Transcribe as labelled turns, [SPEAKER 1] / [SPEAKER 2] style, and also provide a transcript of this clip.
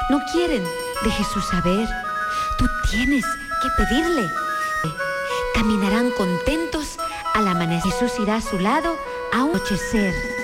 [SPEAKER 1] No quieren de Jesús saber. Tú tienes que pedirle. Caminarán contentos al amanecer. Jesús irá a su lado a un anochecer.